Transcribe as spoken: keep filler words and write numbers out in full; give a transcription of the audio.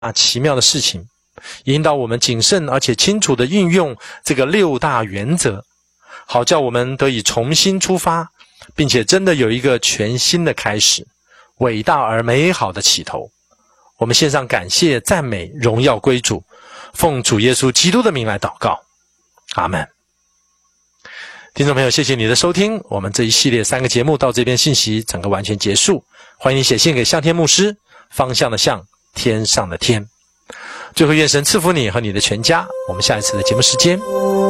奇妙的事情，引导我们谨慎而且清楚地运用这个六大原则，好叫我们得以重新出发，并且真的有一个全新的开始，伟大而美好的起头。我们献上感谢、赞美、荣耀归主，奉主耶稣基督的名来祷告，阿们。听众朋友，谢谢你的收听，我们这一系列三个节目到这边信息整个完全结束。欢迎你写信给向天牧师，方向的向，天上的天。最后愿神赐福你和你的全家，我们下一次的节目时间